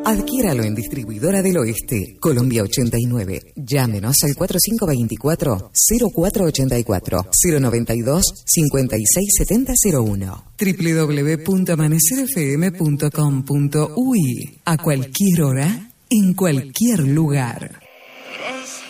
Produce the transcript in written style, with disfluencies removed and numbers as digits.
Adquiéralo en Distribuidora del Oeste, Colombia 89. Llámenos al 4524-0484, 092-567001. www.amanecerfm.com.uy. A cualquier hora, en cualquier lugar.